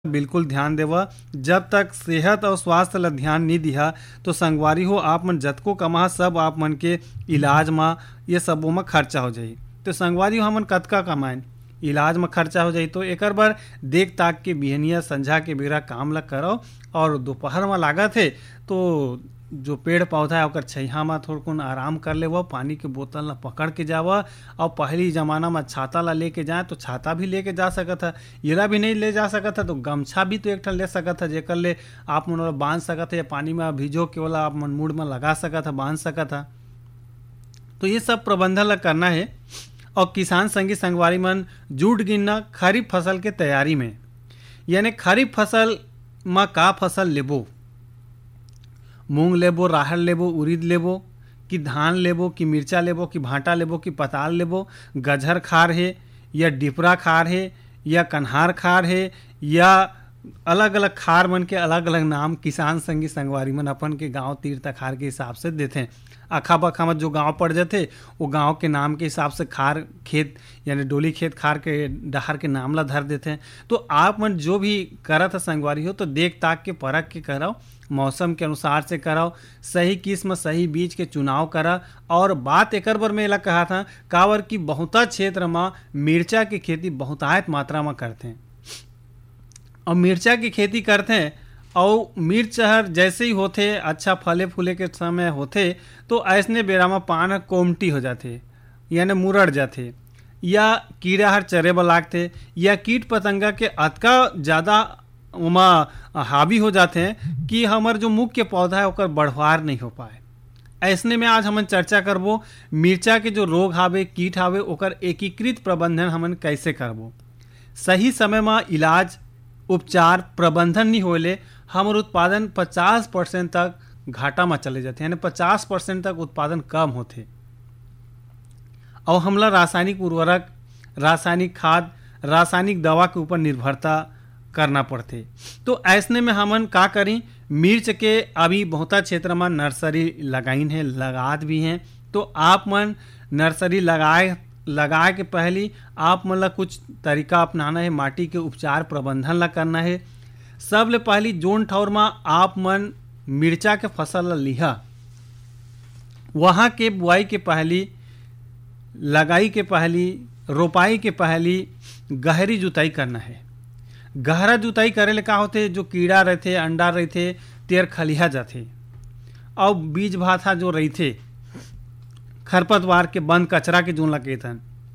बिल्कुल ध्यान देवा। जब तक सेहत और स्वास्थ्य ला ध्यान नहीं दिहा तो संगवारी हो आप मन जतको कमा सब आप मन के इलाज में ये सबों में खर्चा हो जाही। तो संगवारी हो हमन कतका कमाएं, इलाज में खर्चा हो जाही। तो एकर बर देख ताक के बिहनिया संझा के बेरा काम ला करो और दोपहर में लागत है तो जो पेड़ पौधा है ओकर छइहा में थोड़कुन आराम कर लेवा, पानी के बोतल ला पकड़ के जावा। और पहली ज़माना में छाता ला लेके जाए तो छाता भी लेके जा सकत है, येला भी नहीं ले जा सकत है तो गमछा भी तो एक ठन ले सकत है जेकर ले आप मन ओला बांध सकत है, या पानी में भिजो के ओला आप मन मुड़ में लगा सकत है, बांध सकत है। तो ये सब प्रबंधन ला करना है। और किसान संगी संगवारी मन जुट गिनना खरीफ फसल के तैयारी में, यानी खरीफ फसल में का फसल लेबो, मूंग लेबो, राहर लेबो, उड़ीद लेबो कि धान लेबो कि मिर्चा लेबो कि भांटा लेबो कि पताल लेबो, गजर खार है या डिपरा खार है या कन्हार खार है, या अलग अलग खार मन के अलग अलग नाम किसान संगी संगवारी मन अपन के गांव तीर तखार के हिसाब से देते। अखा बखा में जो गांव पड़ जाते वो गांव के नाम के हिसाब से खार खेत यानी डोली खेत खार के डहर के नाम ला धर देते हैं। तो आप मन जो भी करत है संगवारी हो तो देख ताक के परख के कराओ, मौसम के अनुसार से कराओ, सही किस्म सही बीज के चुनाव करा। और बात एकर बर में कहा था कावर की बहुता क्षेत्र में मिर्चा की खेती बहुतायत मात्रा में करते हैं और मिर्चा की खेती करते हैं। और मिर्च हर जैसे ही होते अच्छा फले फूले के समय होते तो ऐसने बेरा में पान कोमटी हो जाते यानी मुरड़ जाते, या कीड़ा हर चरे बर लागते, या कीट पतंगा के अतका ज़्यादा उमा हावी हो जाते हैं कि हमार जो मुख्य पौधा है ओकर बढ़वार नहीं हो पाए। ऐसने में आज हमन चर्चा करबो मिर्चा के जो रोग हावे कीट हावे ओकर एकीकृत प्रबंधन हमन कैसे करबो। सही समय में इलाज उपचार प्रबंधन नहीं होले हमर उत्पादन 50% तक घाटा में चले जाते, यानी 50% तक उत्पादन कम होते। और हमला रासायनिक उर्वरक, रासायनिक खाद, रासायनिक दवा के ऊपर निर्भरता करना पड़ते। तो ऐसने में हमन का करी, मिर्च के अभी बहुता क्षेत्र में नर्सरी लगाइन है, लगात भी हैं। तो आप मन नर्सरी लगाए के पहले आप मन ला कुछ तरीका अपनाना है, माटी के उपचार प्रबंधन ला करना है। सबले पहली जोन ठौर में आप मन मिर्चा के फसल ला लिहा, वहाँ के बुआई के पहली, लगाई के पहली, रोपाई के पहली गहरी जुताई करना है। गहरा जुताई करे ले का होते जो कीड़ा रहते अंडा रहते तेर खलिहा जाते और बीज भाथा जो रहते खरपतवार के बंद कचरा के जोन लगे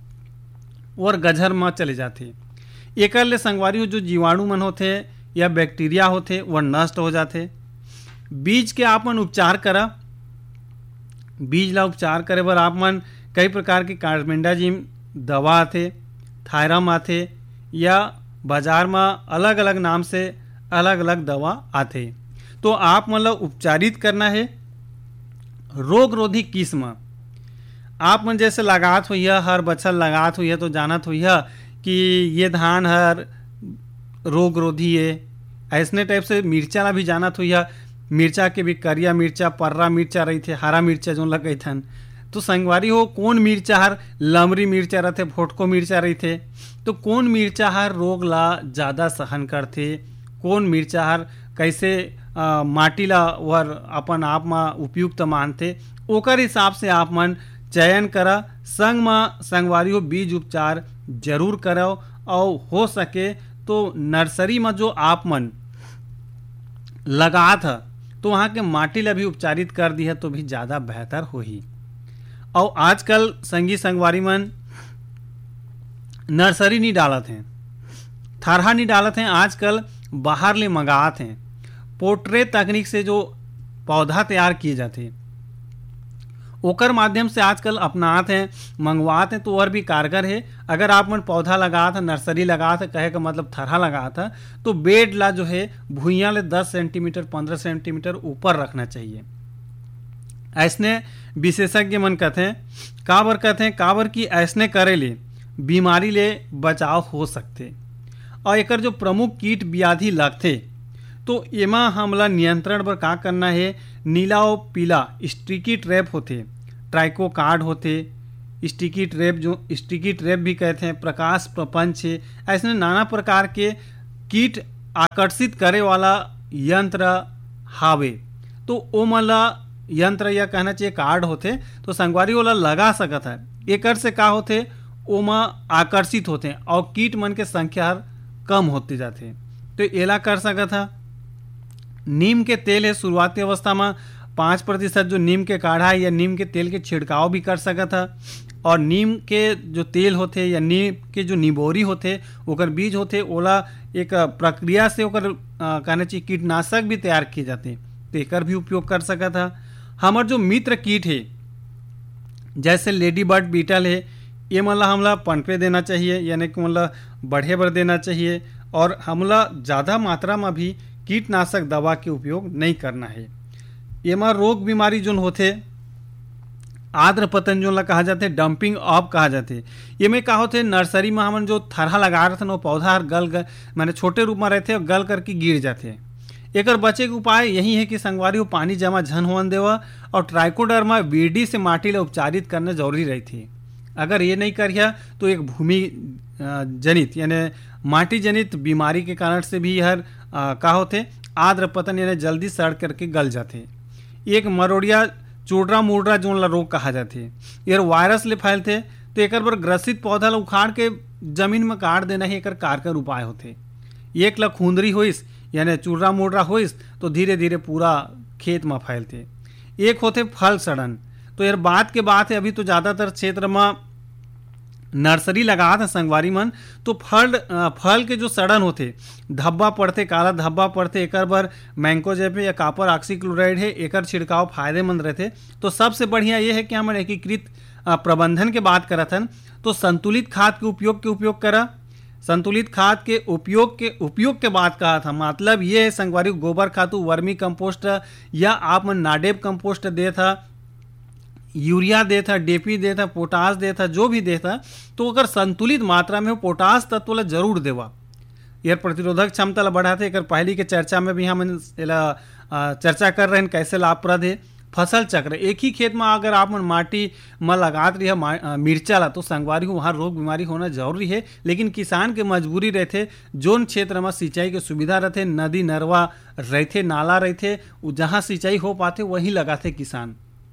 और गजर में चले जाते। एकर ले संगवारी हो जो जीवाणु मन होते या बैक्टीरिया होते वह नष्ट हो जाते। बीज के आप मन उपचार करा, बीज ला उपचार करे बर आप मन कई प्रकार के कार्बेंडाजिम दवा आते, थायरम आते, या बाजार में अलग अलग नाम से अलग अलग दवा आते। तो आप मतलब उपचारित करना है। रोग रोधी किस्म आप मन जैसे लगात हुई है, हर बछर लगात हुई है तो जानत हुई है कि ये धान हर रोग रोधी है। ऐसने टाइप से मिर्चा ला भी जानत हुई है, मिर्चा के भी करिया मिर्चा, पर्रा मिर्चा रही थे, हरा मिर्चा जो लगे थन। तो संगवारी हो कौन मिर्चा हर लमरी मिर्चा रहते, फोटको मिर्चा रही थे। तो कौन मिर्चा हर रोग ला ज़्यादा सहन करते, कौन मिर्चा हर कैसे माटी ला वर अपन आप में उपयुक्त मानते, ओकर हिसाब से आप मन चयन करा। संग में संगवारी हो बीज उपचार जरूर करो और हो सके तो नर्सरी में जो आप मन लगात है तो वहाँ के माटी ला भी उपचारित कर दी है तो भी ज़्यादा बेहतर हो ही। और आजकल संगी संगवारी मन नर्सरी नहीं डालत हैं, थरहा नहीं डालत हैं, आजकल बाहर ले मंगात हैं। पोर्ट्रे तकनीक से जो पौधा तैयार किए जाते ओकर माध्यम से आजकल अपनात हैं, मंगवात हैं तो और भी कारगर है। अगर आप मन पौधा लगात है, नर्सरी लगात है, कहे का मतलब थरहा लगात है, तो बेड ला जो है भुइयाँ ले 10 सेंटीमीटर 15 सेंटीमीटर ऊपर रखना चाहिए। ऐसने विशेषज्ञ मन कहते हैं काबर की ऐसने करे ले बीमारी ले बचाव हो सकते। और एकर जो प्रमुख कीट व्याधि लगते तो एमा हमला नियंत्रण पर का करना है। नीला और पीला स्टिकी ट्रैप होते, ट्राइको कार्ड होते, स्टिकी ट्रैप भी कहते हैं, प्रकाश प्रपंच है। ऐसे नाना प्रकार के कीट आकर्षित करे वाला यंत्र हावे तो ओ मला यंत्र या कहना चाहिए कार्ड होते तो संगवारी ओला लगा सकत है। एकर से का होते ओमा आकर्षित होते और कीट मन के संख्या कम होते जाते तो एला कर सकत है। नीम के तेल है शुरुआती अवस्था में 5% जो नीम के काढ़ा है या नीम के तेल के छिड़काव भी कर सकत है। और नीम के जो तेल होते या नीम के जो निबोरी होते ओकर बीज होते ओला एक प्रक्रिया से ओकर कहना चाहिए कीटनाशक भी तैयार किए जाते तो एकर भी उपयोग कर सकत है। हमार जो मित्र कीट है जैसे लेडी बर्ड बीटल है ये मतलब हमला पनपे देना चाहिए यानी कि मतलब बढ़े बढ़ देना चाहिए और हमला ज़्यादा मात्रा में भी कीटनाशक दवा के उपयोग नहीं करना है। ये में रोग बीमारी जो होते आद्र पतन जो कहा जाते डंपिंग ऑफ कहा जाते ये में का होते नर्सरी में हमन जो थरहा लगा रहे थे वो पौधा गल माने छोटे रूप में रहते और गल करके गिर जाते। एकर बचे के उपाय यही है कि संगवारी पानी जमा झन होवन देवा और ट्राइकोडर्मा वीडी से माटी ले उपचारित करना जरूरी रहती। अगर ये नहीं करिया तो एक भूमि जनित यानी माटी जनित बीमारी के कारण से भी यह का होते आद्र पतन यानी जल्दी सड़ करके गल जाते। एक मरोड़िया चूडरा मुडरा जो रोग कहा जाते ये वायरस ले फैलते तो एक बार ग्रसित पौधा ला उखाड़ के जमीन में काट देना ही एक कारगर उपाय होते। एक ला खूंदरी होइस यानी चूडरा मुडरा होइस तो धीरे धीरे पूरा खेत में फैलते। एक होते फल सड़न तो यार बात के बात है अभी तो ज़्यादातर क्षेत्र में नर्सरी लगा था संगवारी मन तो फल के जो सड़न होते धब्बा पड़ते काला धब्बा पड़ते एक बार मैंकोजेब या कॉपर ऑक्सीक्लोराइड है एकर छिड़काव फायदेमंद रहते। तो सबसे बढ़िया ये है कि हम एकीकृत प्रबंधन के बात करत हन तो संतुलित खाद के उपयोग करा। संतुलित खाद के उपयोग के बात कहा था मतलब ये है संगवारी गोबर खातू वर्मी कंपोस्ट या आप मन नाडेप कंपोस्ट दे था यूरिया दे था डीएपी दे था पोटास दे था जो भी दे था तो अगर संतुलित मात्रा में पोटास तत्व ला जरूर देवा यह प्रतिरोधक क्षमता ला बढ़ाते। एक पहली के चर्चा में भी हम चर्चा कर रहे हैं कैसे लाभप्रद है। फसल चक्र एक ही खेत में अगर आप माटी में लगात रही मिर्चा ला तो संगवारी वहाँ रोग बीमारी होना जरूरी है। लेकिन किसान के मजबूरी रहते जोन क्षेत्र में सिंचाई के सुविधा रहते नदी नरवा रहते नाला रहते जहाँ सिंचाई हो पाते वहीं लगाते किसान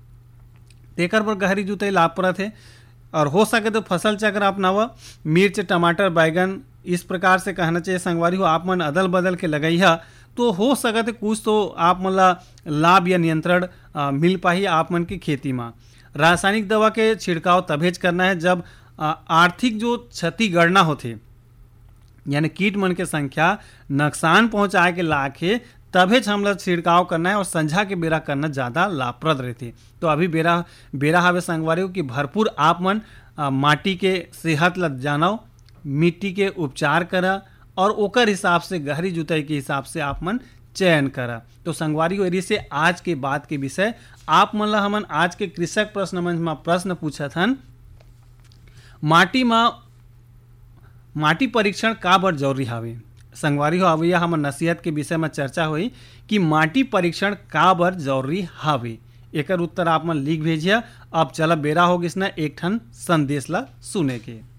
तेकर पर गहरी जुताई लाभप्रद है। और हो सके तो फसल चक्र अपनावा मिर्च टमाटर बैगन इस प्रकार से कहना चाहिए संगवारी हो आप मन अदल बदल के लगैया तो हो सकते कुछ तो आप मन लाभ या नियंत्रण मिल पाही आप मन की खेती में। रासायनिक दवा के छिड़काव तभेज करना है जब आर्थिक जो क्षति गणना होते यानी कीट मन के संख्या नुकसान पहुंचाए के लाखे तभी हमला छिड़काव करना है और संझा के बेरा करना ज़्यादा लाभप्रद रहती। तो अभी बेरा हवे संगवारी कि भरपूर आप मन माटी के सेहत ला जानो मिट्टी के उपचार करा और ओकर हिसाब से गहरी जुताई के हिसाब से आप मन चयन करा। तो संगवारी एरी से आज के बात के विषय आप मन ला हमन आज के कृषक प्रश्न मंच में प्रश्न पूछत हन माटी परीक्षण का बर जरूरी हावे। संगवारी हो अवैया हमर नसीहत के विषय में चर्चा हुई कि माटी परीक्षण का बर जरूरी हावे। एकर उत्तर आप मन लिख भेजिया। अब चला बेरा हो गिस ना एक ठन संदेश ला सुने के।